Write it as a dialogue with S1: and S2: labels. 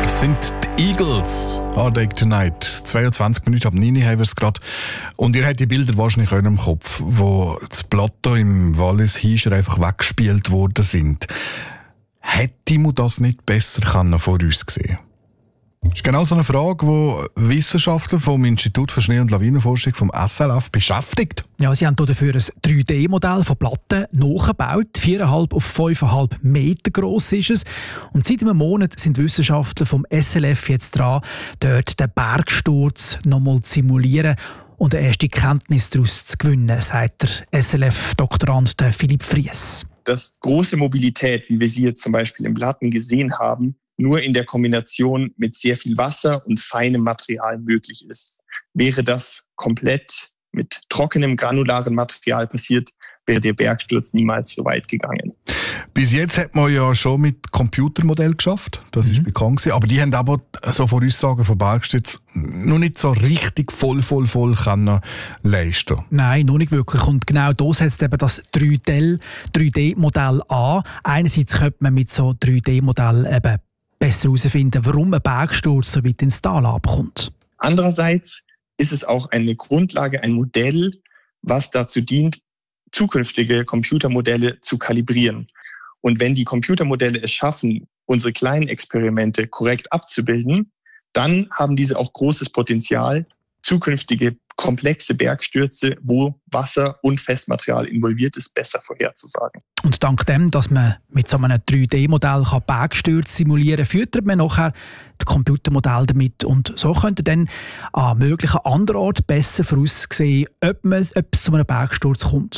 S1: Das sind die Eagles. Hard Day Tonight. 22 Minuten ab 9 haben wir es gerade. Und ihr habt die Bilder wahrscheinlich auch im Kopf, wo das Plateau im Wallis Hiescher einfach weggespielt worden sind. Hätte man das nicht besser voraussehen können? Das ist genau so eine Frage, die Wissenschaftler vom Institut für Schnee- und Lawinenforschung vom SLF beschäftigt.
S2: Ja, sie haben dafür ein 3D-Modell von Platten nachgebaut. 4,5 auf 5,5 Meter gross ist es. Und seit einem Monat sind Wissenschaftler vom SLF jetzt dran, dort den Bergsturz nochmal zu simulieren und eine erste Kenntnis daraus zu gewinnen, sagt der SLF-Doktorand Philipp Fries.
S3: Dass große Mobilität, wie wir sie jetzt zum Beispiel im Platten gesehen haben, nur in der Kombination mit sehr viel Wasser und feinem Material möglich ist. Wäre das komplett mit trockenem, granularen Material passiert, wäre der Bergsturz niemals so weit gegangen.
S1: Bis jetzt hat man ja schon mit Computermodellen geschafft, das ist bekannt gewesen, aber die haben aber so Voraussagen von Bergstürzen noch nicht so richtig voll können leisten.
S2: Nein, noch nicht wirklich. Und genau da setzt eben das 3D-Modell an. Einerseits könnte man mit so 3D-Modell eben besser herausfinden, warum ein Bergsturz so weit ins Tal abkommt.
S3: Andererseits ist es auch eine Grundlage, ein Modell, was dazu dient, zukünftige Computermodelle zu kalibrieren. Und wenn die Computermodelle es schaffen, unsere kleinen Experimente korrekt abzubilden, dann haben diese auch großes Potenzial, zukünftige komplexe Bergstürze, wo Wasser und Festmaterial involviert ist, besser vorherzusagen.
S2: Und dank dem, dass man mit so einem 3D-Modell Bergstürze simulieren kann, füttert man nachher das Computermodell damit. Und so könnte dann an möglichen anderen Orten besser voraussehen, ob es zu einem Bergsturz kommt.